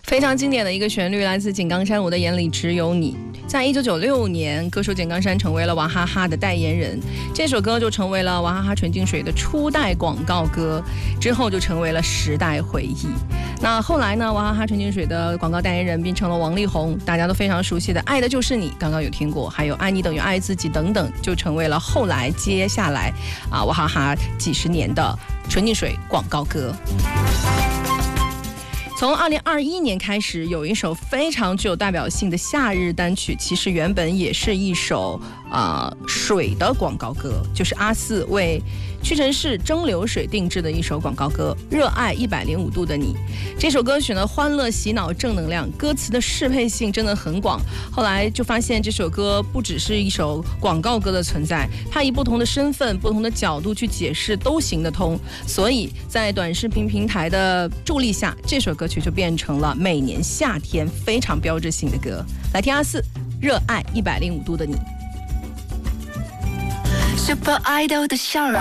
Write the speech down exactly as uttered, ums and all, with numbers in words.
非常经典的一个旋律，来自井冈山，我的眼里只有你。在一九九六年，歌手井冈山成为了娃哈哈的代言人，这首歌就成为了娃哈哈纯净水的初代广告歌，之后就成为了时代回忆。那后来呢，娃哈哈纯净水的广告代言人变成了王力宏，大家都非常熟悉的《爱的就是你》，刚刚有听过，还有《爱你等于爱自己》等等，就成为了后来接下来啊娃哈哈几十年的纯净水广告歌。从二零二一年开始，有一首非常具有代表性的夏日单曲，其实原本也是一首啊、呃、水的广告歌，就是阿四为屈臣氏蒸馏水定制的一首广告歌《热爱一百零五度的你》。这首歌曲呢，欢乐洗脑正能量，歌词的适配性真的很广。后来就发现这首歌不只是一首广告歌的存在，它以不同的身份、不同的角度去解释都行得通。所以在短视频平台的助力下，这首歌曲就变成了每年夏天非常标志性的歌。来听阿四《热爱一百零五度的你》。 Super Idol 的笑容。